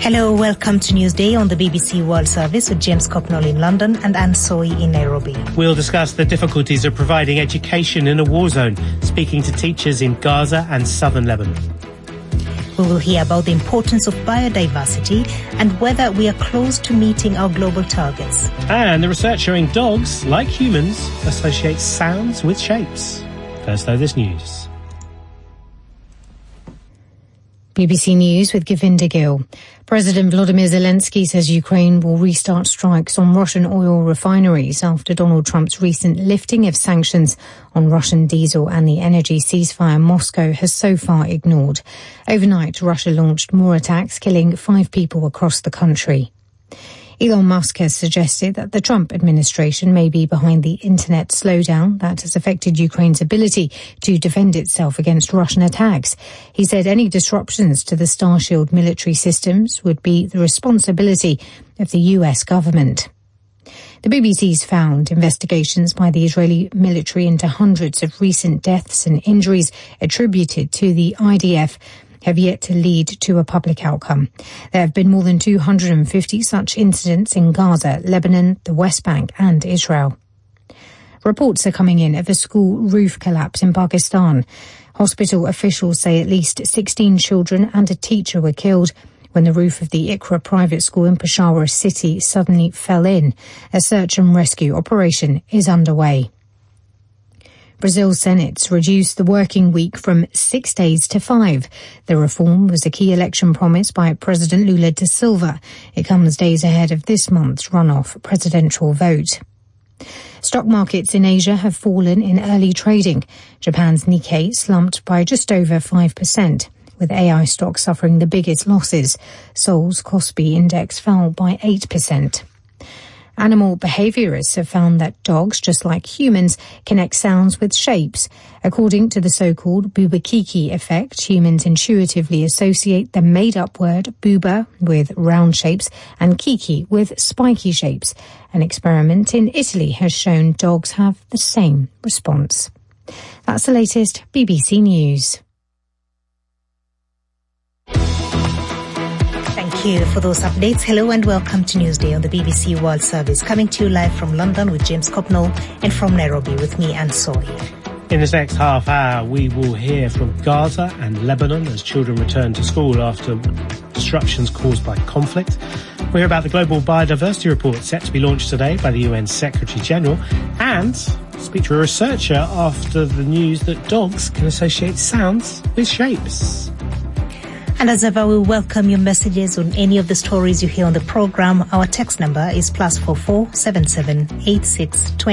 Hello, welcome to Newsday on the BBC World Service with James Copnall in London and Anne Soy in Nairobi. We'll discuss the difficulties of providing education in a war zone, speaking to teachers in Gaza and southern Lebanon. We will hear about the importance of biodiversity and whether we are close to meeting our global targets. And the research showing dogs, like humans, associate sounds with shapes. First though, this news. BBC News with Govinda Gill. President Volodymyr Zelensky says Ukraine will restart strikes on Russian oil refineries after Donald Trump's recent lifting of sanctions on Russian diesel and the energy ceasefire Moscow has so far ignored. Overnight, Russia launched more attacks, killing 5 people across the country. Elon Musk has suggested that the Trump administration may be behind the internet slowdown that has affected Ukraine's ability to defend itself against Russian attacks. He said any disruptions to the Starshield military systems would be the responsibility of the US government. The BBC's found investigations by the Israeli military into hundreds of recent deaths and injuries attributed to the IDF have yet to lead to a public outcome. There have been more than 250 such incidents in Gaza, Lebanon, the West Bank and Israel. Reports are coming in of a school roof collapse in Pakistan. Hospital officials say at least 16 children and a teacher were killed when the roof of the Iqra private school in Peshawar city suddenly fell in. A search and rescue operation is underway. Brazil's Senate's reduced the working week from 6 days to 5. The reform was a key election promise by President Lula da Silva. It comes days ahead of this month's runoff presidential vote. Stock markets in Asia have fallen in early trading. Japan's Nikkei slumped by just over 5%, with AI stocks suffering the biggest losses. Seoul's Kospi index fell by 8%. Animal behaviourists have found that dogs, just like humans, connect sounds with shapes. According to the so-called Bubakiki effect, humans intuitively associate the made-up word buba with round shapes and kiki with spiky shapes. An experiment in Italy has shown dogs have the same response. That's the latest BBC News. Thank you for those updates. Hello and welcome to Newsday on the BBC World Service, coming to you live from London with James Copnall and from Nairobi with me, Anne Soy. In this next half hour, we will hear from Gaza and Lebanon as children return to school after disruptions caused by conflict. We'll hear about the Global Biodiversity Report set to be launched today by the UN Secretary-General, and speak to a researcher after the news that dogs can associate sounds with shapes. And as ever, we welcome your messages on any of the stories you hear on the programme. Our text number is +44 77 86 20.